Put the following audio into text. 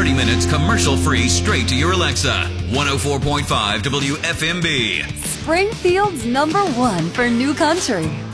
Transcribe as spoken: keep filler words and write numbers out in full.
thirty minutes commercial-free straight to your Alexa. one oh four point five W F M B. Springfield's number one for new country.